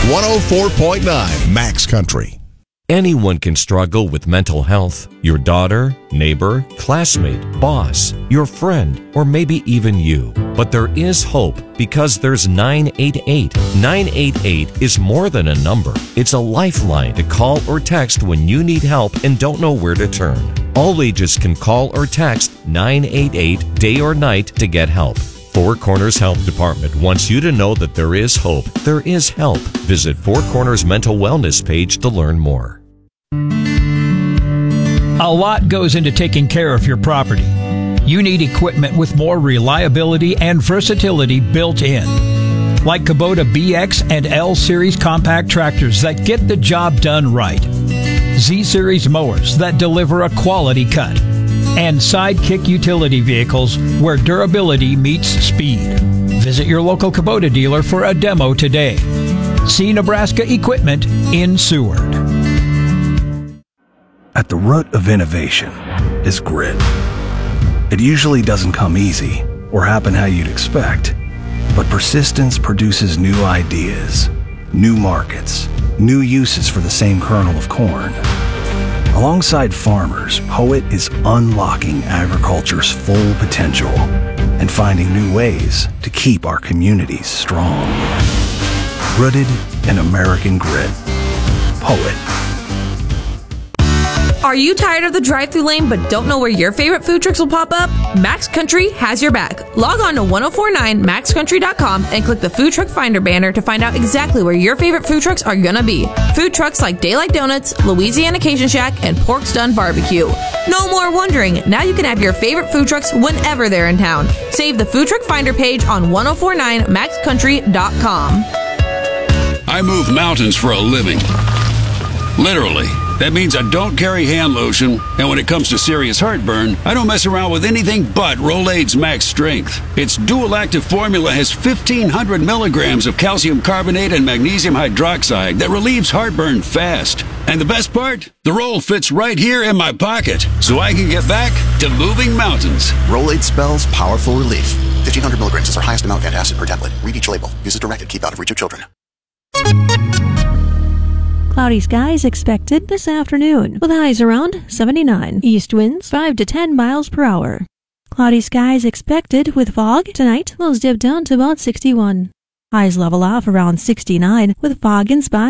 104.9 Max Country. Anyone can struggle with mental health. Your daughter, neighbor, classmate, boss, your friend, or maybe even you. But there is hope because there's 988. 988 is more than a number. It's a lifeline to call or text when you need help and don't know where to turn. All ages can call or text 988 day or night to get help. Four Corners Health Department wants you to know that there is hope. There is help. Visit Four Corners Mental Wellness page to learn more. A lot goes into taking care of your property. You need equipment with more reliability and versatility built in. Like Kubota BX and L Series compact tractors that get the job done right. Z Series mowers that deliver a quality cut. And Sidekick utility vehicles where durability meets speed. Visit your local Kubota dealer for a demo today. See Nebraska Equipment in Seward. At the root of innovation is grit. It usually doesn't come easy or happen how you'd expect, but persistence produces new ideas, new markets, new uses for the same kernel of corn. Alongside farmers, Poet is unlocking agriculture's full potential and finding new ways to keep our communities strong. Rooted in American grit. Poet. Are you tired of the drive-thru lane but don't know where your favorite food trucks will pop up? Max Country has your back. Log on to 1049maxcountry.com and click the Food Truck Finder banner to find out exactly where your favorite food trucks are gonna be. Food trucks like Daylight Donuts, Louisiana Cajun Shack, and Pork's Done Barbecue. No more wondering. Now you can have your favorite food trucks whenever they're in town. Save the Food Truck Finder page on 1049maxcountry.com. I move mountains for a living. Literally. That means I don't carry hand lotion, and when it comes to serious heartburn, I don't mess around with anything but Rolaids Max Strength. Its dual-active formula has 1,500 milligrams of calcium carbonate and magnesium hydroxide that relieves heartburn fast. And the best part? The roll fits right here in my pocket, so I can get back to moving mountains. Rolaids spells powerful relief. 1,500 milligrams is our highest amount of antacid per tablet. Read each label. Use as directed. Keep out of reach of children. Cloudy skies expected this afternoon, with highs around 79. East winds 5 to 10 miles per hour. Cloudy skies expected with fog. Tonight, lows dip down to about 61. Highs level off around 69 with fog in spots.